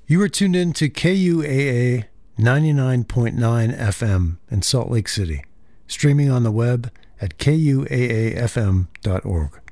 You are tuned in to KUAA 99.9 FM in Salt Lake City, streaming on the web at kuaafm.org.